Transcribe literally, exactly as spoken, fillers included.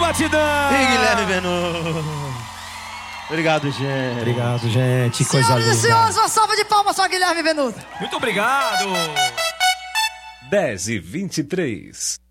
Batidão! E Guilherme Venuto. Obrigado, gente. Obrigado, gente. Que coisa Senhoras linda. e senhores, uma salva de palmas para Guilherme Venuto. Muito obrigado! dez e vinte e três.